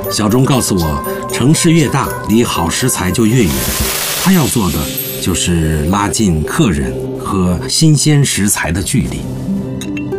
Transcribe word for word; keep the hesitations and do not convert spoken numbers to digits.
小钟告诉我，城市越大，离好食材就越远。他要做的就是拉近客人和新鲜食材的距离。